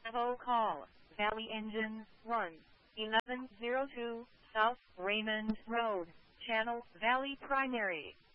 Bravo call, Valley Engine 1, 1102, South Raymond Road, Channel Valley Primary.